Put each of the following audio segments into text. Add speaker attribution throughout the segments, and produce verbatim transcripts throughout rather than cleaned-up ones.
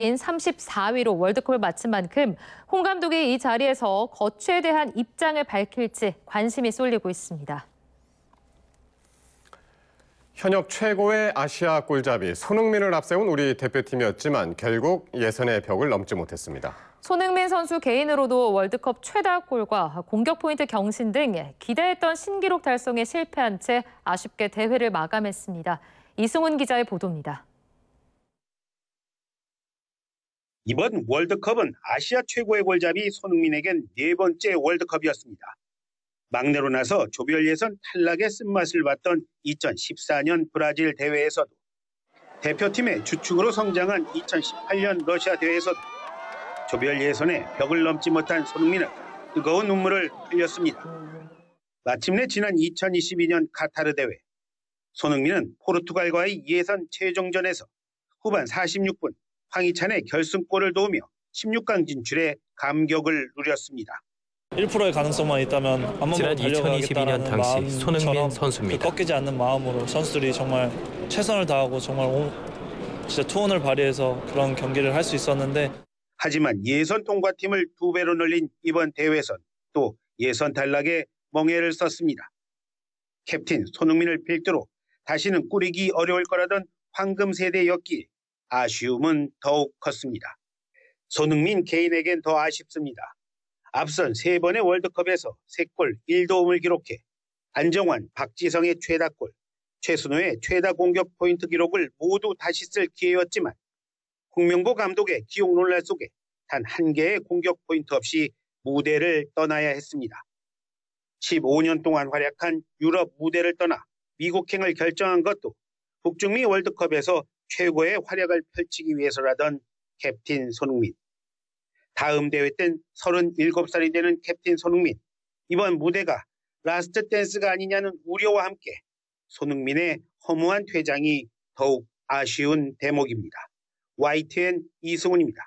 Speaker 1: 삼십사 위로 월드컵을 마친 만큼 홍 감독이 이 자리에서 거취에 대한 입장을 밝힐지 관심이 쏠리고 있습니다.
Speaker 2: 현역 최고의 아시아 골잡이 손흥민을 앞세운 우리 대표팀이었지만 결국 예선의 벽을 넘지 못했습니다.
Speaker 1: 손흥민 선수 개인으로도 월드컵 최다 골과 공격 포인트 경신 등 기대했던 신기록 달성에 실패한 채 아쉽게 대회를 마감했습니다. 이승훈 기자의 보도입니다.
Speaker 3: 이번 월드컵은 아시아 최고의 골잡이 손흥민에겐 네 번째 월드컵이었습니다. 막내로 나서 조별 예선 탈락의 쓴맛을 봤던 이천십사 년 브라질 대회에서도, 대표팀의 주축으로 성장한 이천십팔 년 러시아 대회에서도 조별 예선에 벽을 넘지 못한 손흥민은 뜨거운 눈물을 흘렸습니다. 마침내 지난 이천이십이 년 카타르 대회, 손흥민은 포르투갈과의 예선 최종전에서 후반 사십육 분 황희찬의 결승골을 도우며 십육 강 진출에 감격을 누렸습니다.
Speaker 4: 일 퍼센트의 가능성만 있다면 한번
Speaker 5: 지난 이천이십이 년 당시 손흥민 선수입니다.
Speaker 4: 꺾이지 않는 마음으로 선수들이 정말 최선을 다하고 정말 진짜 투혼을 발휘해서 그런 경기를 할 수 있었는데,
Speaker 3: 하지만 예선 통과팀을 두 배로 늘린 이번 대회선 또 예선 탈락에 멍해를 썼습니다. 캡틴 손흥민을 필두로 다시는 꾸리기 어려울 거라던 황금 세대였기에 아쉬움은 더욱 컸습니다. 손흥민 개인에겐 더 아쉽습니다. 앞선 세 번의 월드컵에서 세 골 일 도움을 기록해 안정환, 박지성의 최다골, 최순호의 최다 공격 포인트 기록을 모두 다시 쓸 기회였지만 홍명보 감독의 기용 논란 속에 단 한 개의 공격 포인트 없이 무대를 떠나야 했습니다. 십오 년 동안 활약한 유럽 무대를 떠나 미국행을 결정한 것도 북중미 월드컵에서 최고의 활약을 펼치기 위해서라던 캡틴 손흥민. 다음 대회 땐 서른일곱 살이 되는 캡틴 손흥민. 이번 무대가 라스트 댄스가 아니냐는 우려와 함께 손흥민의 허무한 퇴장이 더욱 아쉬운 대목입니다. 와이티엔 이승훈입니다.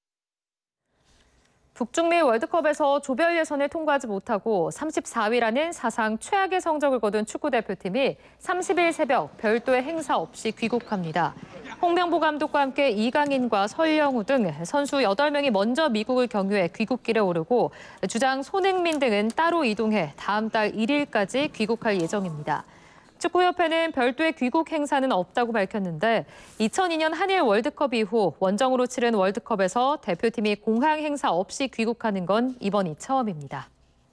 Speaker 1: 북중미 월드컵에서 조별 예선을 통과하지 못하고 삼십사 위라는 사상 최악의 성적을 거둔 축구대표팀이 삼십 일 새벽 별도의 행사 없이 귀국합니다. 홍명보 감독과 함께 이강인과 설영우 등 선수 여덟 명이 먼저 미국을 경유해 귀국길에 오르고 주장 손흥민 등은 따로 이동해 다음 달 일 일까지 귀국할 예정입니다. 축구협회는 별도의 귀국 행사는 없다고 밝혔는데 이천이 년 한일 월드컵 이후 원정으로 치른 월드컵에서 대표팀이 공항 행사 없이 귀국하는 건 이번이 처음입니다.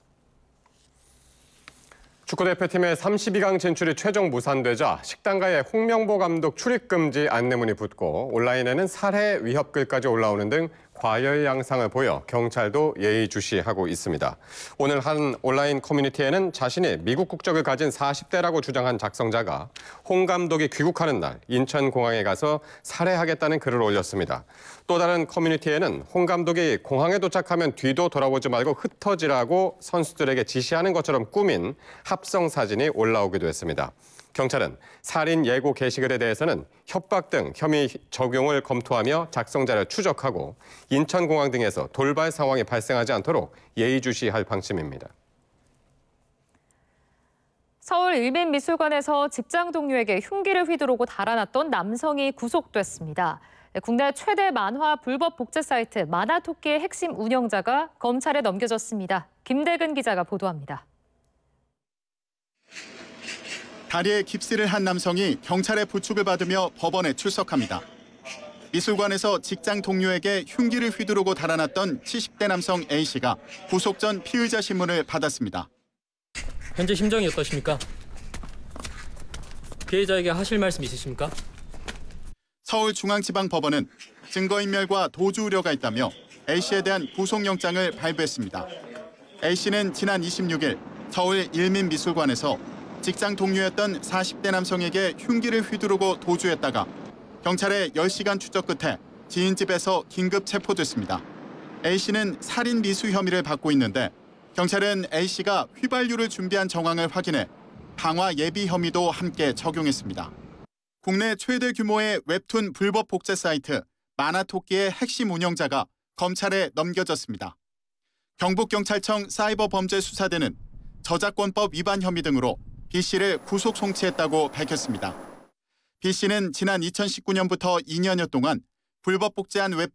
Speaker 2: 축구대표팀의 삼십이 강 진출이 최종 무산되자 식당가에 홍명보 감독 출입금지 안내문이 붙고 온라인에는 살해 위협글까지 올라오는 등 과열 양상을 보여 경찰도 예의주시하고 있습니다. 오늘 한 온라인 커뮤니티에는 자신이 미국 국적을 가진 사십 대라고 주장한 작성자가 홍 감독이 귀국하는 날 인천공항에 가서 살해하겠다는 글을 올렸습니다. 또 다른 커뮤니티에는 홍 감독이 공항에 도착하면 뒤도 돌아보지 말고 흩어지라고 선수들에게 지시하는 것처럼 꾸민 합성 사진이 올라오기도 했습니다. 경찰은 살인 예고 게시글에 대해서는 협박 등 혐의 적용을 검토하며 작성자를 추적하고 인천공항 등에서 돌발 상황이 발생하지 않도록 예의주시할 방침입니다.
Speaker 1: 서울 일민미술관에서 직장 동료에게 흉기를 휘두르고 달아났던 남성이 구속됐습니다. 국내 최대 만화 불법 복제 사이트 만화토끼의 핵심 운영자가 검찰에 넘겨졌습니다. 김대근 기자가 보도합니다.
Speaker 6: 다리에 깁스를 한 남성이 경찰의 부축을 받으며 법원에 출석합니다. 미술관에서 직장 동료에게 흉기를 휘두르고 달아났던 칠십 대 남성 A씨가 구속 전 피의자 신문을 받았습니다.
Speaker 5: 현재 심정이 어떠십니까? 피해자에게 하실 말씀 있으십니까?
Speaker 6: 서울중앙지방법원은 증거인멸과 도주 우려가 있다며 A씨에 대한 구속영장을 발부했습니다. A씨는 지난 이십육 일 서울 일민미술관에서 직장 동료였던 사십 대 남성에게 흉기를 휘두르고 도주했다가 경찰의 열 시간 추적 끝에 지인 집에서 긴급 체포됐습니다. A씨는 살인 미수 혐의를 받고 있는데 경찰은 A씨가 휘발유를 준비한 정황을 확인해 방화 예비 혐의도 함께 적용했습니다. 국내 최대 규모의 웹툰 불법 복제 사이트 만화토끼의 핵심 운영자가 검찰에 넘겨졌습니다. 경북경찰청 사이버범죄수사대는 저작권법 위반 혐의 등으로 B씨를 구속 송치했다고 밝혔습니다. B씨는 지난 이천십구 년부터 이 년여 동안 불법 복제한 웹